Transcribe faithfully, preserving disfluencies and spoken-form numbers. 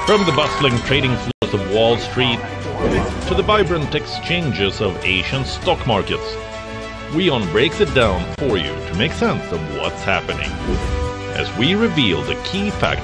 From the bustling trading floors of Wall Street to the vibrant exchanges of Asian stock markets, WION breaks it down for you to make sense of what's happening, as we reveal the key factors